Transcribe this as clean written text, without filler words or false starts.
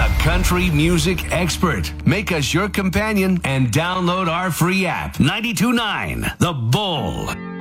the country music expert. Make us your companion and download our free app. 92.9 The Bull.